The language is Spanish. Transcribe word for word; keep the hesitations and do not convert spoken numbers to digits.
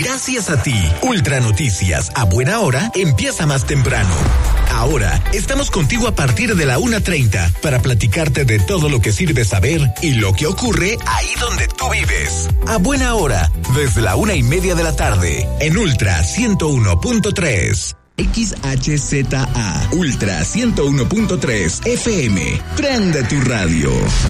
Gracias a ti, Ultra Noticias a buena hora empieza más temprano. Ahora estamos contigo a partir de la una treinta para platicarte de todo lo que sirve saber y lo que ocurre ahí donde tú vives. A buena hora, desde la una y media de la tarde, en Ultra ciento uno punto tres. X H Z A, Ultra ciento uno punto tres F M. Prende tu radio.